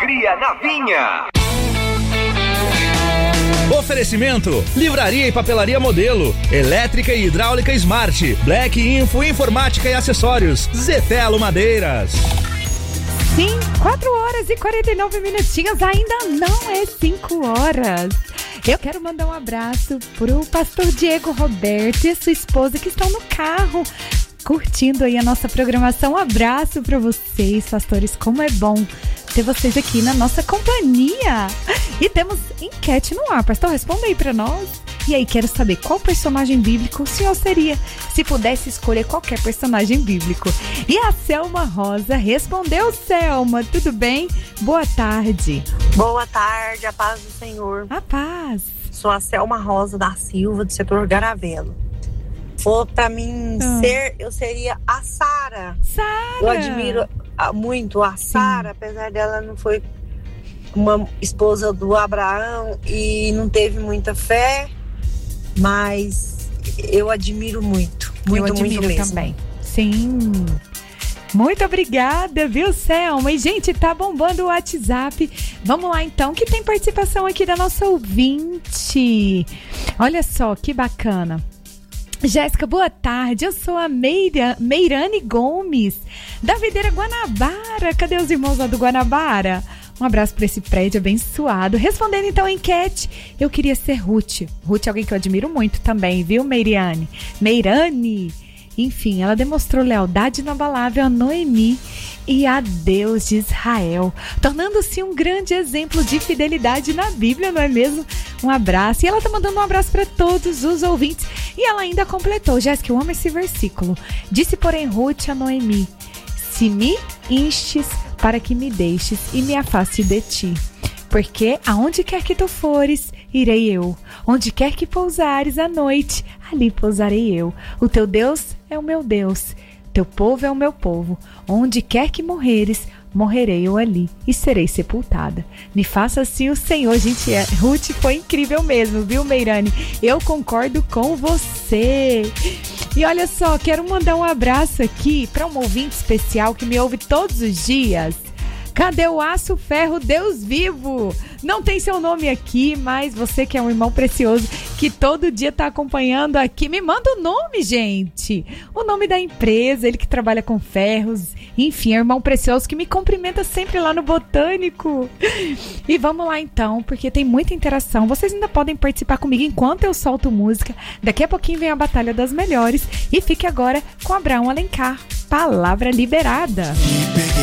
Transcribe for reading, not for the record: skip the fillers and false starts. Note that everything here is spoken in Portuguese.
cria na Vinha. Oferecimento: Livraria e Papelaria Modelo, Elétrica e Hidráulica Smart, Black Info Informática e Acessórios, Zetelo Madeiras. Sim, 4h49, ainda não é 5 horas. Eu quero mandar um abraço pro pastor Diego Roberto e a sua esposa que estão no carro, curtindo aí a nossa programação. Um abraço para vocês, pastores, como é bom ter vocês aqui na nossa companhia. E temos enquete no ar, pastor, responda aí para nós. E aí, quero saber qual personagem bíblico o senhor seria, se pudesse escolher qualquer personagem bíblico. E a Selma Rosa respondeu. Selma, tudo bem? Boa tarde. Boa tarde, a paz do Senhor. A paz. Sou a Selma Rosa da Silva, do setor Garavelo. Pra mim eu seria a Sara. Sara! Eu admiro muito a Sara, apesar dela não foi uma esposa do Abraão e não teve muita fé, mas eu admiro muito muito mesmo. Também. Sim. Muito obrigada, viu, Selma? E, gente, tá bombando o WhatsApp. Vamos lá, então, que tem participação aqui da nossa ouvinte. Olha só, que bacana. Jéssica, boa tarde. Eu sou a Meirane Gomes, da Videira Guanabara. Cadê os irmãos lá do Guanabara? Um abraço para esse prédio abençoado. Respondendo então a enquete, eu queria ser Ruth. Ruth é alguém que eu admiro muito também, viu, Meirane? Enfim, ela demonstrou lealdade inabalável a Noemi e a Deus de Israel, tornando-se um grande exemplo de fidelidade na Bíblia, não é mesmo? Um abraço. E ela tá mandando um abraço para todos os ouvintes. E ela ainda completou, Jéssica, eu amo esse versículo. Disse, porém, Ruth a Noemi: se me instes para que me deixes e me afaste de ti, porque aonde quer que tu fores, irei eu. Onde quer que pousares à noite, ali pousarei eu. O teu Deus é o meu Deus, teu povo é o meu povo. Onde quer que morreres, morrerei eu ali e serei sepultada. Me faça assim o Senhor. Gente, Ruth foi incrível mesmo, viu, Meirane? Eu concordo com você. E olha só, quero mandar um abraço aqui para um ouvinte especial que me ouve todos os dias. Cadê o Aço Ferro Deus Vivo? Não tem seu nome aqui, mas você que é um irmão precioso, que todo dia tá acompanhando aqui, me manda o nome, gente. O nome da empresa, ele que trabalha com ferros. Enfim, é um irmão precioso que me cumprimenta sempre lá no Botânico. E vamos lá então, porque tem muita interação. Vocês ainda podem participar comigo enquanto eu solto música. Daqui a pouquinho vem a Batalha das Melhores. E fique agora com Abraão Alencar. Palavra liberada.